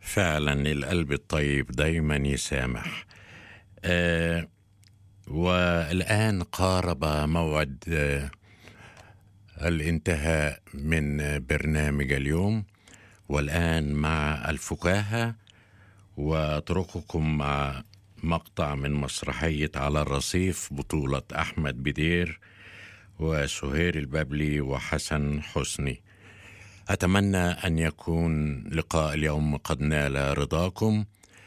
فعلا القلب الطيب دايما يسامح. والآن قارب موعد الانتهاء من برنامج اليوم، والآن مع الفكاهة، وأترككم مع مقطع من مسرحية على الرصيف بطولة أحمد بدير وسهير البابلي وحسن حسني. أتمنى أن يكون لقاء اليوم قد نال رضاكم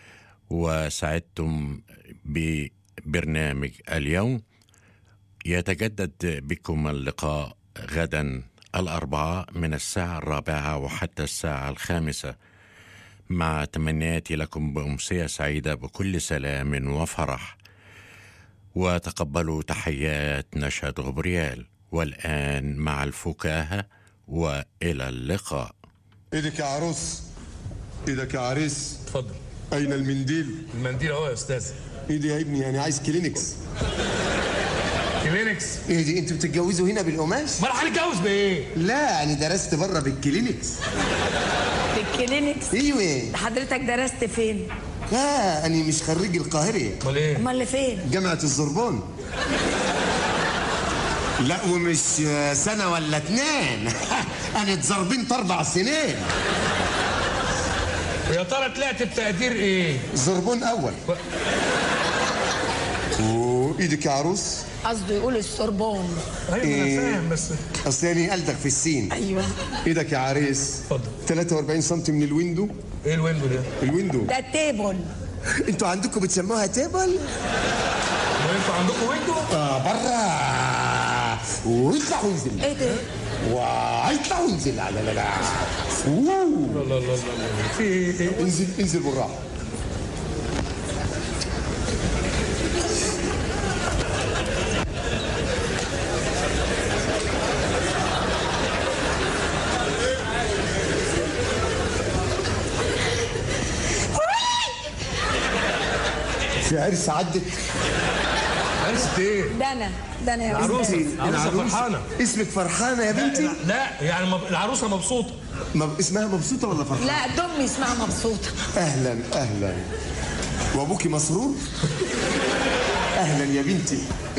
وسعدتم ببرنامج اليوم. يتجدد بكم اللقاء غدا الأربعاء من الساعة 4 وحتى الساعة 5، مع تمنياتي لكم بأمسية سعيدة بكل سلام وفرح، وتقبلوا تحيات نشأة غبريال. والآن مع الفكاهة، وإلى اللقاء. ايدك يا عروس، ايدك يا عريس. اتفضل. اين المنديل؟ المنديل اهو يا استاذ. ايدي يا ابني، يعني عايز كلينكس. كلينكس؟ ايه دي، انتوا بتتجوزوا هنا بالقماش؟ ما انا هنتجوز بايه؟ لا، انا درست بره بالكلينكس. بالكلينكس؟ ايوه. حضرتك درست فين؟ لا، انا مش خريج القاهره. امال ايه؟ امال اللي فين؟ جامعه الزربون. لا، ومش سنه ولا 2. انا اتزربنت 4 سنين. ويا ترى طلعت بتقدير ايه؟ زربون اول. وايدك يا عروس؟ قصده يقول السوربون. ايوه انا فاهم، بس اصل يعني قلدك في السين. ايوه. ايدك يا عريس. اتفضل. 43 سم من الويندو. ايه الويندو ده؟ الويندو ده تيبل. انتوا عندكم بتسموها تيبل؟ ما انتوا عندكم ويندو؟ بره. ويطلع وينزل. ايه ده؟ ويطلع وينزل. لا لا لا. لا لا لا لا. في ايه؟ انزل انزل بالراحه. في عرس عدت. عرس ايه؟ ده انا يا العروسه فرحانه. اسمك فرحانه يا بنتي؟ لا يعني العروسه مبسوطه. اسمها مبسوطه ولا فرحانه؟ لا، دمي اسمها مبسوطه. اهلا اهلا. وابوكي مسرور؟ اهلا يا بنتي.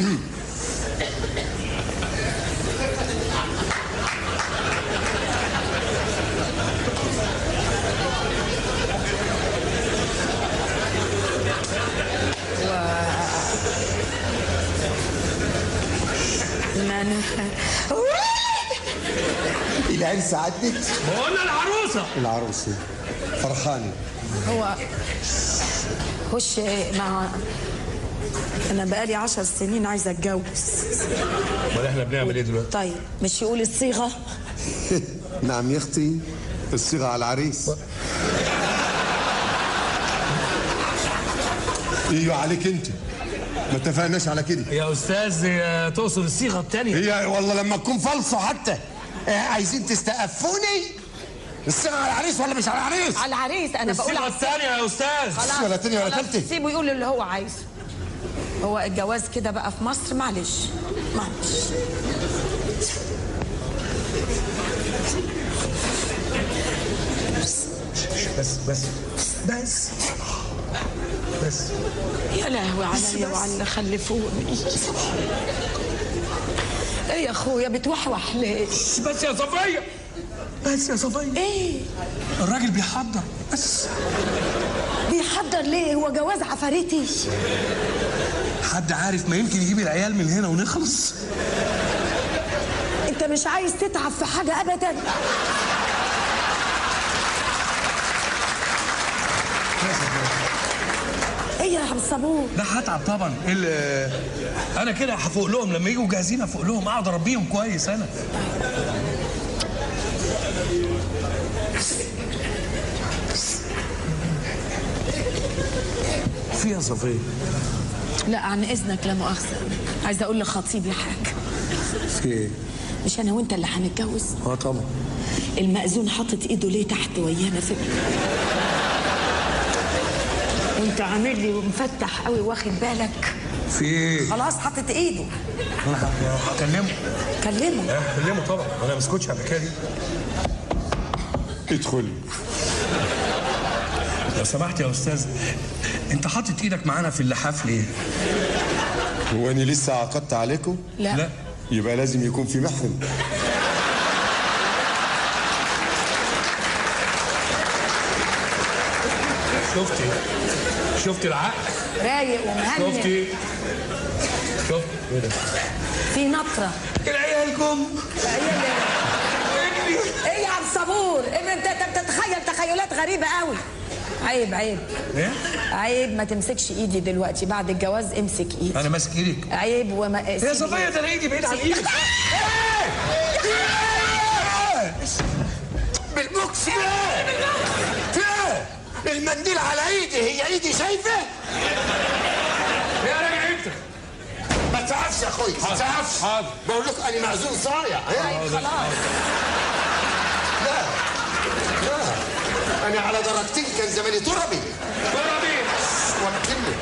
العرس عدت؟ ما قلنا العروسه فرحانه. هو خش مع انا بقالي 10 سنين عايزه اتجوز. امال احنا بنعمل ايه دلوقتي؟ طيب مش يقول الصيغه؟ نعم يا اختي، الصيغه على العريس. ايوه عليك انت، ما اتفقناش على كده يا استاذ. تقصد الصيغه الثانيه؟ هي والله لما تكون فالصه حتى. عايزين تستقفوني؟ الصيغه على العريس ولا مش على العريس؟ على العريس. انا بقول الصيغه الثانيه يا استاذ. خلاص ولا تانية ولا تالتة. سيبه يقول اللي هو عايزه. هو الجواز كده بقى في مصر، معلش معلش. بس يا لهوي عليا وعلى اللي خلفوني. ايه يا اخويا بتوحوح ليه؟ بس يا صفيه. بس يا صفيه. ايه؟ الراجل بيحضر. بس بيحضر ليه؟ هو جواز عفاريتي؟ حد عارف ما يمكن يجيب العيال من هنا ونخلص. انت مش عايز تتعب في حاجه ابدا. ايه يا عم الصابون؟ لا هتعب طبعا. انا كده هفوق لهم لما يجوا جاهزين، هفوق لهم اقعد اربيهم كويس انا. في يا صفيه؟ لا عن اذنك، لا مؤاخذه، عايزه اقول لخطيبي حاجه. في ايه؟ مش انا وانت اللي هنتجوز؟ طبعا. المأذون حاطط ايده ليه تحت ويانا في وانت عامل لي ومفتح قوي، واخد بالك؟ في ايه؟ خلاص حاطط ايده. انا هكلمه. كلمه. هكلمه طبعا، انا ما اسكتش على الحكايه دي. ادخل. لو سمحت يا استاذ، انت حاطط ايدك معانا في اللحاف ليه؟ هو أنا لسه عقدت عليكم؟ لا. يبقى لازم يكون في محرم. شفتي العقل؟ رايق ومهنئ. شفتي في نطره. العيال جم. ايه يا عبد الصبور؟ انت بتتخيل تخيلات غريبه قوي. عيب ايه؟ عيب، ما تمسكش ايدي دلوقتي، بعد الجواز امسك ايدي. انا ماسك ايدك. عيب وما يا صفيه ده انا ايدي بعيد عن ايدك. بالبوكس ايه؟ المنديل على ايدي، هي ايدي شايفه؟ يا راجل انت ما تزعفش يا اخوي، ما تزعفش. حاضر. بقول لك انا معزول صايع. خلاص. لا انا على درجتين كان زماني تربي ولا كلمه.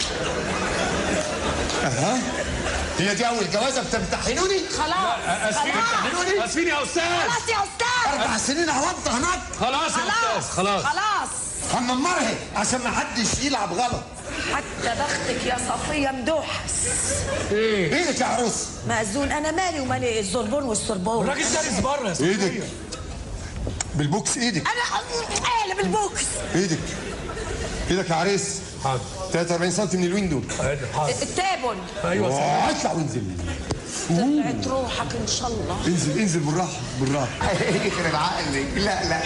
هي دي اول جوازه بتمتحنوني؟ خلاص. اسفين يا استاذ. خلاص يا استاذ. 4 سنين عوضت هناك. خلاص يا استاذ. خلاص. هنمرها عشان ما حدش يلعب غلط. حتى بختك يا صفيه مدوحس. ايدك يا عروس. مأذون، انا مالي ومالي الزربون والسربون. الراجل دارس بره يا ايدك بالبوكس، ايدك انا قالب البوكس. ايدك يا عريس. حاضر. 43 سم من الويندو. حاضر. التابون. ايوه اطلع وانزل. طلعت روحك ان شاء الله. انزل بالراحه. يخرب عقلك. لا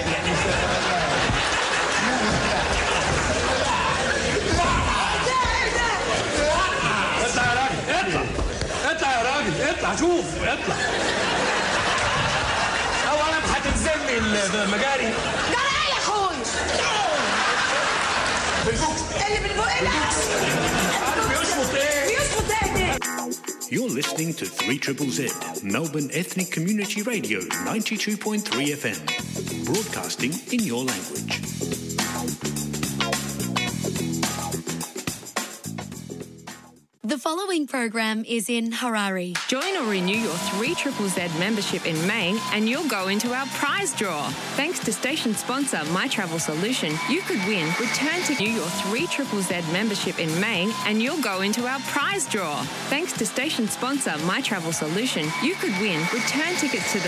اطلع يا راجل، اطلع شوف، اطلع. اولا هتنزلني المجاري. جرى ايه يا اخوي؟ بالبوكس. اللي بالبوكس ايه ده؟ بيشفط ايه؟ بيشفط ايه؟ You're listening to 3ZZZ, Melbourne Ethnic Community Radio, 92.3 FM, broadcasting in your language. The following program is in Harari. Join or renew your 3ZZZ membership in May and you'll go into our prize draw. Thanks to station sponsor My Travel Solution, you could win return to your 3ZZZ membership in May and you'll go into our prize draw. Thanks to station sponsor My Travel Solution, you could win return tickets to the